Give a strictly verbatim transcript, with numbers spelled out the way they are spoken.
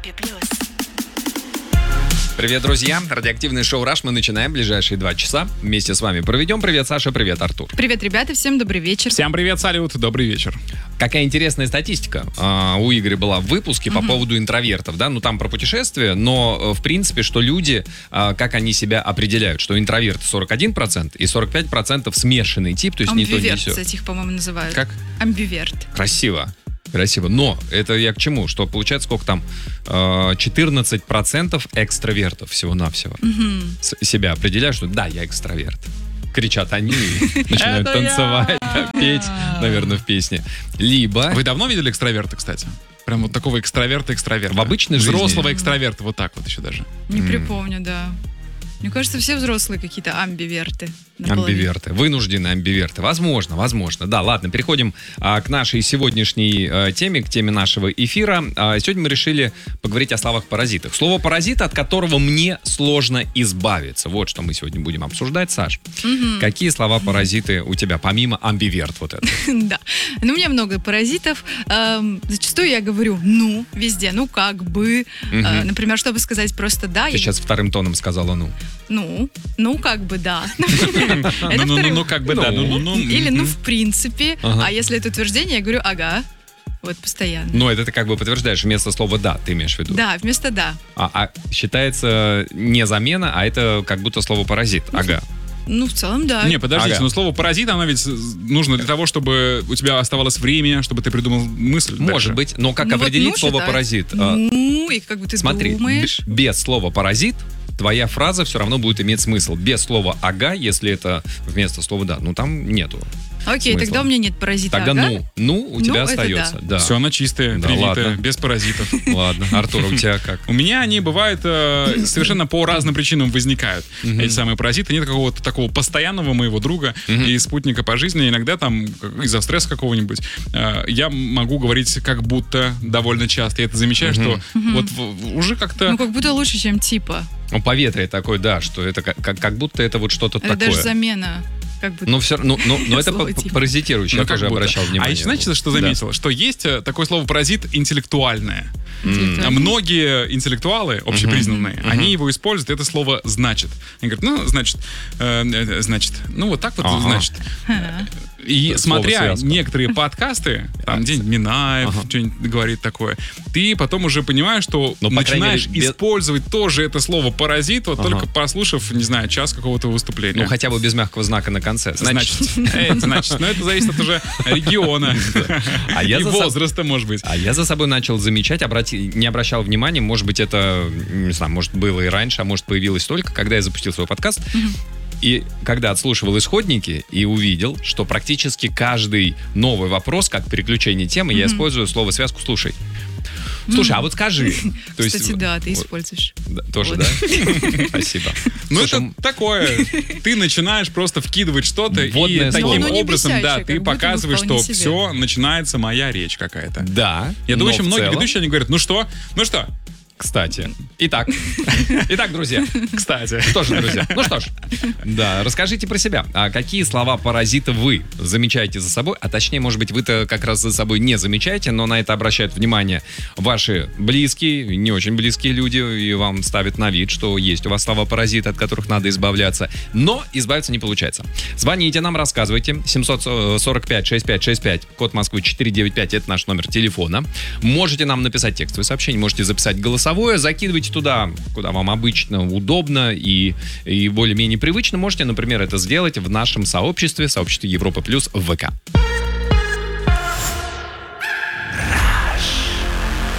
Европе плюс. Привет, друзья! Радиоактивное шоу «Раш» мы начинаем ближайшие два часа. Вместе с вами проведем. Привет, Саша, привет, Артур. Привет, ребята, всем добрый вечер. Всем привет, салют, добрый вечер. Какая интересная статистика а, у Игоря была в выпуске по Мгм. поводу интровертов, да, ну там про путешествия, но в принципе, что люди, а, как они себя определяют, что интроверты сорок один процент и сорок пять процентов смешанный тип, то есть не то, не Амбиверт, сё. кстати, их, по-моему, называют. Как? Амбиверт. Красиво. Красиво. Но это я к чему? Что получается сколько там? Э, четырнадцать процентов экстравертов всего-навсего. Мгм. С- себя определяют, что да, я экстраверт. Кричат они и начинают Это я! танцевать, да, петь, наверное, в песне. Либо Вы давно видели экстраверта, кстати? Прям вот такого экстраверта-экстраверта. в обычной жизни. Взрослого экстраверта, вот так вот еще даже. Не М. припомню, да. Мне кажется, все взрослые какие-то амбиверты. наполовину. Амбиверты, вынужденные амбиверты. Возможно, возможно. Да, ладно, переходим а, к нашей сегодняшней а, теме, к теме нашего эфира. А, сегодня мы решили поговорить о словах-паразитах. Слово «паразит», от которого мне сложно избавиться. Вот что мы сегодня будем обсуждать, Саш. Мгм. Какие слова-паразиты у тебя, помимо амбиверт вот это? Да. Ну, у меня много паразитов. Эм, Зачастую я говорю «ну» везде. Ну, как бы. Мгм. Э, Например, чтобы сказать просто «да». Ты я сейчас вторым тоном сказала «ну». Ну, ну, как бы да. Это Ну-ну-ну, второй- ну как бы да, Ну. ну-ну-ну. Или ну, мгм. в принципе. Ага. А если это утверждение, я говорю «ага». Вот постоянно. Но это ты как бы подтверждаешь вместо слова «да», ты имеешь в виду. Да, вместо «да». А, а считается не замена, а это как будто слово «паразит». Ага. Ну, в целом, да. Не, подождите, Ага. но слово «паразит», оно ведь нужно для того, чтобы у тебя оставалось время, чтобы ты придумал мысль Может дальше. быть, но как Ну, вот, определить ну, слово считай. «паразит»? А, Ну, и как бы ты Смотри, думаешь. б- без слова «паразит» твоя фраза все равно будет иметь смысл. Без слова «ага», если это вместо слова «да», ну там нету. Окей, смысла. тогда у меня нет паразита. Тогда ага. «ну». «Ну» у Ну, тебя это остается. Да. Все, она чистая, Да, привитая, ладно. без паразитов. Ладно. Артур, у тебя как? У меня они бывают э, совершенно по разным причинам возникают. Мгм. Эти самые паразиты. Нет какого-то такого постоянного моего друга Мгм. и спутника по жизни. Иногда там как- из-за стресса какого-нибудь э, я могу говорить как будто довольно часто. Я это замечаю, Мгм. что вот в- уже как-то... Ну, как будто лучше, чем типа. Ну, поветрие такое, да, что это как, как, как будто это вот что-то Это такое. даже замена. Как будто. Ну, все, ну, ну, но это Слово п- п- типа. паразитирующее, ну, я как тоже будто. обращал внимание. А еще, знаете, что Да. заметил? Что есть э, такое слово паразит интеллектуальное. Интеллектуальное. А Многие интеллектуалы, общепризнанные, Мгм. они его используют, это слово «значит». Они говорят, ну, значит, э, э, значит, ну, вот так вот, Ага. значит. Ага. И Это смотря слово-связка. некоторые подкасты, там, день Минаев Ага. что-нибудь говорит такое, ты потом уже понимаешь, что Ну, по крайней начинаешь мере, без- использовать тоже это слово «паразит», вот Ага. только послушав, не знаю, час какого-то выступления. Ну, хотя бы без мягкого знака на конце. Значит, Значит, это значит, но это зависит от уже региона А я и за соб- возраста, может быть. А я за собой начал замечать, обрати... не обращал внимания, может быть, это, не знаю, может, было и раньше, а может, появилось только, когда я запустил свой подкаст. И когда отслушивал исходники и увидел, что практически каждый новый вопрос, как переключение темы, я использую слово-связку «слушай». Слушай, а вот скажи. То есть, Кстати, да, ты вот, используешь. да, тоже, Вот. да? Спасибо. Ну, Слушай, это такое. Ты начинаешь просто вкидывать что-то, и Вводное таким слово. Ну, не образом, да, бесячее, ты как будто бы показываешь, вполне что себе. все, начинается моя речь какая-то. да. Я думаю, но что в многие целом- ведущие, они говорят, ну что, ну что, Кстати. Итак. Итак, друзья. кстати. Что ж, друзья, ну что ж, да, расскажите про себя. А какие слова-паразиты вы замечаете за собой? А точнее, может быть, вы-то как раз за собой не замечаете, но на это обращают внимание ваши близкие, не очень близкие люди, и вам ставят на вид, что есть у вас слова-паразиты, от которых надо избавляться. Но избавиться не получается. Звоните нам, рассказывайте. семьсот сорок пять шестьдесят пять шестьдесят пять, код Москвы четыреста девяносто пять, это наш номер телефона. Можете нам написать текстовое сообщение, можете записать голосовое, закидывайте туда, куда вам обычно удобно и, и более-менее привычно. Можете, например, это сделать в нашем сообществе, сообществе Европа Плюс в ВК.